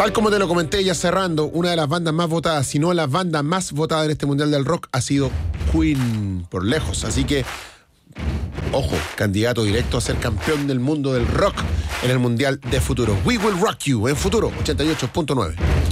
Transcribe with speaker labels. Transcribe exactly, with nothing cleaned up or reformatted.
Speaker 1: Tal como te lo comenté ya cerrando, una de las bandas más votadas, si no la banda más votada en este Mundial del Rock, ha sido Queen, por lejos. Así que, ojo, candidato directo a ser campeón del mundo del rock en el Mundial de Futuro. We Will Rock You en Futuro ochenta y ocho punto nueve.